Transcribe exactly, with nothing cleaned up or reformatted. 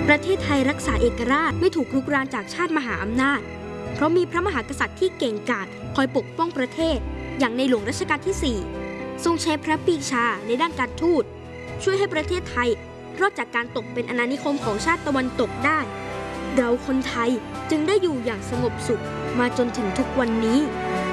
ประเทศไทยรักษาเอกราชไม่ถูกรุกรานจากชาติมหาอำนาจเพราะมีพระมหากษัตริย์ที่เก่งกาจคอยปกป้องประเทศอย่างในหลวงรัชกาลที่สี่ทรงใช้พระปรีชาในด้านการทูตช่วยให้ประเทศไทยรอดจากการตกเป็นอาณานิคมของชาติตะวันตกได้เราคนไทยจึงได้อยู่อย่างสงบสุขมาจนถึงทุกวันนี้